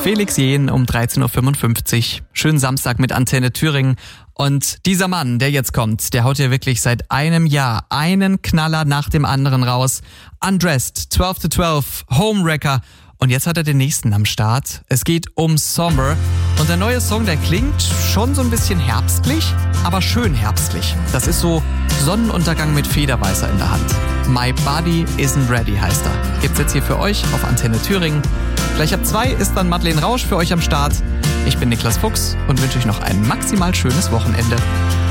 Felix Jähn um 13.55 Uhr. Schönen Samstag mit Antenne Thüringen. Und dieser Mann, der jetzt kommt, der haut ja wirklich seit einem Jahr einen Knaller nach dem anderen raus. Undressed, 12 to 12, Homewrecker. Und jetzt hat er den nächsten am Start. Es geht um Somber. Und der neue Song, der klingt schon so ein bisschen herbstlich, aber schön herbstlich. Das ist so Sonnenuntergang mit Federweißer in der Hand. My Body Isn't Ready heißt er. Gibt's jetzt hier für euch auf Antenne Thüringen. Gleich ab 2 ist dann Madeleine Rausch für euch am Start. Ich bin Niklas Fuchs und wünsche euch noch ein maximal schönes Wochenende.